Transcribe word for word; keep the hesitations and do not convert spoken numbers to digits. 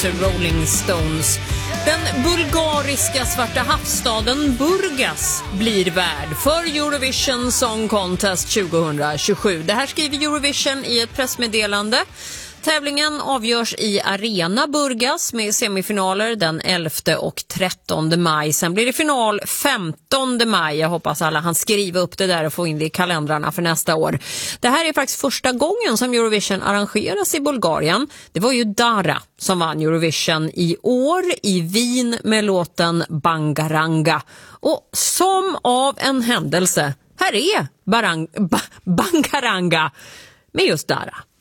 Stones, Rolling Stones. Den bulgariska svarta havsstaden Burgas blir värd för Eurovision Song Contest tjugohundratjugosju. Det här skriver Eurovision i ett pressmeddelande. Tävlingen avgörs i Arena Burgas med semifinaler den elfte och trettonde maj. Sen blir det final femtonde maj. Jag hoppas alla han skriva upp det där och få in det i kalendrarna för nästa år. Det här är faktiskt första gången som Eurovision arrangeras i Bulgarien. Det var ju Dara som vann Eurovision i år i Wien med låten Bangaranga. Och som av en händelse, här är Barang- ba- Bangaranga med just Dara.